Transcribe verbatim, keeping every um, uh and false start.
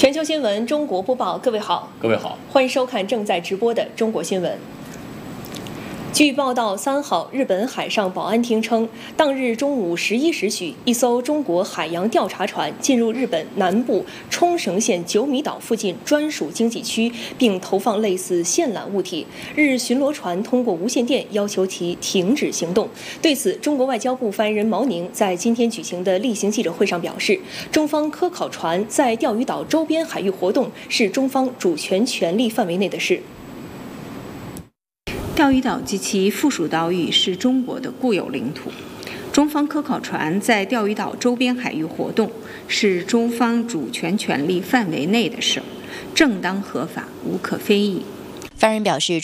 全球新闻中国播报，各位好， 各位好， 欢迎收看正在直播的中国新闻。据报道，三号，日本海上保安厅称，当日中午十一时许，一艘中国海洋调查船进入日本南部冲绳县九米岛附近专属经济区，并投放类似线缆物体。日巡逻船通过无线电要求其停止行动。对此，中国外交部发言人毛宁在今天举行的例行记者会上表示，中方科考船在钓鱼岛周边海域活动是中方主权权利范围内的事。 钓鱼岛及其附属岛屿是中国的固有领土，中方科考船在钓鱼岛周边海域活动是中方主权权利范围内的事，正当合法，无可非议。 发言人表示，